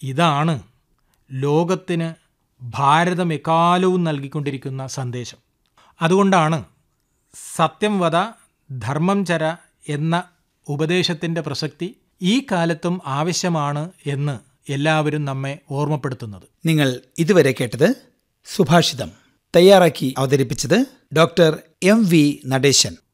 ഇതാണ് ലോകത്തിന് ഭാരതം എക്കാലവും നൽകിക്കൊണ്ടിരിക്കുന്ന സന്ദേശം. അതുകൊണ്ടാണ് സത്യം വദ ധർമ്മം ചര എന്ന ഉപദേശത്തിൻ്റെ പ്രസക്തി ഈ കാലത്തും ആവശ്യമാണ് എന്ന് എല്ലാവരും നമ്മെ ഓർമ്മപ്പെടുത്തുന്നത്. നിങ്ങൾ ഇതുവരെ കേട്ടത് സുഭാഷിതം. തയ്യാറാക്കി അവതരിപ്പിച്ചത് ഡോക്ടർ എം വി നടേശൻ.